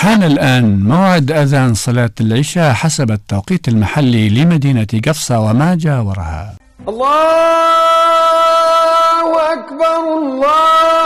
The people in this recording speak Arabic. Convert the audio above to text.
حان الآن موعد أذان صلاة العشاء حسب التوقيت المحلي لمدينة قفصة وما جاورها. الله أكبر الله